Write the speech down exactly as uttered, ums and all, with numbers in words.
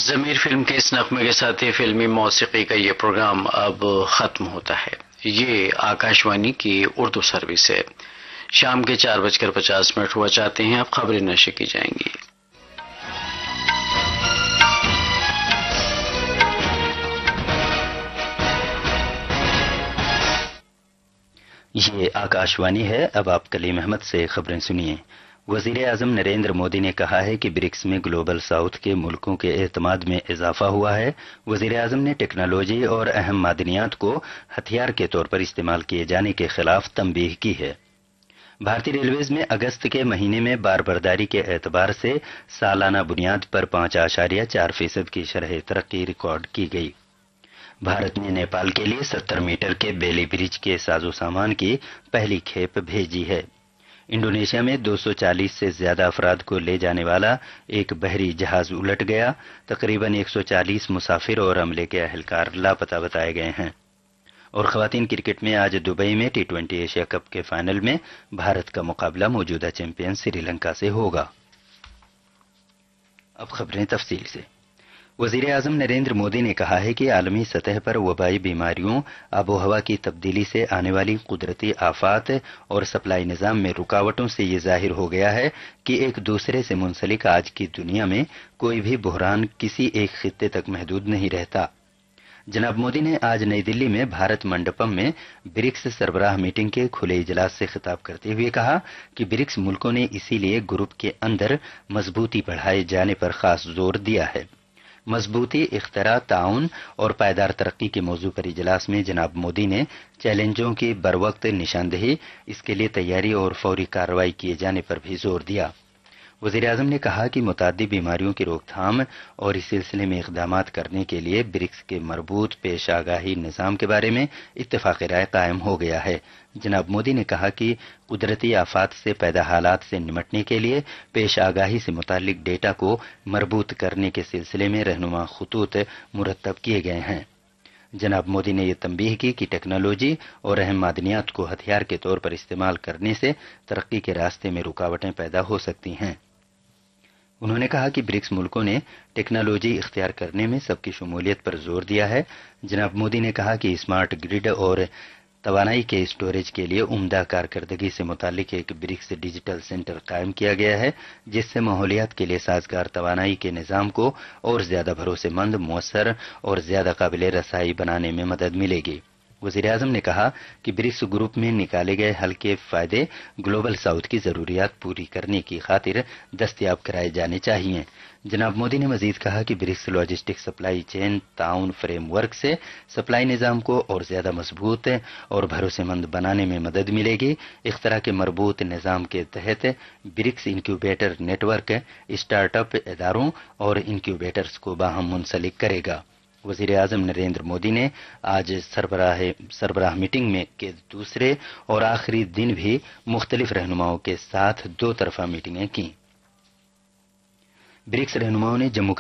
ضمیر فلم کے اس نغمے کے ساتھ ہی فلمی موسیقی کا یہ پروگرام اب ختم ہوتا ہے۔ یہ آکاشوانی کی اردو سروس ہے۔ شام کے چار بج کر پچاس منٹ ہوا چاہتے ہیں، اب خبریں نشر کی جائیں گی۔ یہ آکاشوانی ہے۔ اب آپ کلیم احمد سے خبریں سنیے۔ وزیر اعظم نریندر مودی نے کہا ہے کہ برکس میں گلوبل ساؤتھ کے ملکوں کے اعتماد میں اضافہ ہوا ہے۔ وزیر اعظم نے ٹیکنالوجی اور اہم معدنیات کو ہتھیار کے طور پر استعمال کیے جانے کے خلاف تنبیہ کی ہے۔ بھارتی ریلویز میں اگست کے مہینے میں بار برداری کے اعتبار سے سالانہ بنیاد پر پانچ اشاریہ چار فیصد کی شرح ترقی ریکارڈ کی گئی۔ بھارت نے نیپال کے لیے ستر میٹر کے بیلی برج کے ساز و سامان کی پہلی کھیپ بھیجی ہے۔ انڈونیشیا میں دو سو چالیس سے زیادہ افراد کو لے جانے والا ایک بحری جہاز الٹ گیا۔ تقریباً ایک سو چالیس مسافر اور عملے کے اہلکار لاپتہ بتائے گئے ہیں۔ اور خواتین کرکٹ میں آج دبئی میں ٹی ٹوئنٹی ایشیا کپ کے فائنل میں بھارت کا مقابلہ موجودہ چیمپئن سری لنکا سے ہوگا۔ اب خبریں تفصیل سے۔ وزیر اعظم نریندر مودی نے کہا ہے کہ عالمی سطح پر وبائی بیماریوں، آب و ہوا کی تبدیلی سے آنے والی قدرتی آفات اور سپلائی نظام میں رکاوٹوں سے یہ ظاہر ہو گیا ہے کہ ایک دوسرے سے منسلک آج کی دنیا میں کوئی بھی بحران کسی ایک خطے تک محدود نہیں رہتا۔ جناب مودی نے آج نئی دلی میں بھارت منڈپم میں برکس سربراہ میٹنگ کے کھلے اجلاس سے خطاب کرتے ہوئے کہا کہ برکس ملکوں نے اسی لیے گروپ کے اندر مضبوطی بڑھائے جانے پر خاص زور دیا ہے۔ مضبوطی، اختراع، تعاون اور پائیدار ترقی کے موضوع پر اجلاس میں جناب مودی نے چیلنجوں کی بروقت نشاندہی، اس کے لیے تیاری اور فوری کارروائی کیے جانے پر بھی زور دیا۔ وزیر اعظم نے کہا کہ متعدی بیماریوں کی روک تھام اور اس سلسلے میں اقدامات کرنے کے لیے برکس کے مربوط پیش آگاہی نظام کے بارے میں اتفاق رائے قائم ہو گیا ہے۔ جناب مودی نے کہا کہ قدرتی آفات سے پیدا حالات سے نمٹنے کے لیے پیش آگاہی سے متعلق ڈیٹا کو مربوط کرنے کے سلسلے میں رہنما خطوط مرتب کیے گئے ہیں۔ جناب مودی نے یہ تنبیہ کی کہ ٹیکنالوجی اور اہم معدنیات کو ہتھیار کے طور پر استعمال کرنے سے ترقی کے راستے میں رکاوٹیں پیدا ہو سکتی ہیں۔ انہوں نے کہا کہ برکس ملکوں نے ٹیکنالوجی اختیار کرنے میں سب کی شمولیت پر زور دیا ہے۔ جناب مودی نے کہا کہ اسمارٹ گرڈ اور توانائی کے اسٹوریج کے لیے عمدہ کارکردگی سے متعلق ایک برکس ڈیجیٹل سینٹر قائم کیا گیا ہے، جس سے ماحولیات کے لیے سازگار توانائی کے نظام کو اور زیادہ بھروسے مند، مؤثر اور زیادہ قابل رسائی بنانے میں مدد ملے گی۔ وزیر اعظم نے کہا کہ برکس گروپ میں نکالے گئے حل کے فائدے گلوبل ساؤتھ کی ضروریات پوری کرنے کی خاطر دستیاب کرائے جانے چاہیے۔ جناب مودی نے مزید کہا کہ برکس لاجسٹک سپلائی چین تعاون فریم ورک سے سپلائی نظام کو اور زیادہ مضبوط اور بھروسے مند بنانے میں مدد ملے گی۔ اختراع کے مربوط نظام کے تحت BRICS incubator net work start up اداروں اور انکیوبیٹرز کو باہم منسلک کرے گا۔ وزیر اعظم نریندر مودی نے آج سربراہ سربراہ میٹنگ میں کے دوسرے اور آخری دن بھی مختلف رہنماؤں کے ساتھ دو طرفہ میٹنگیں کیں۔ برکس رہنماؤں نے جموں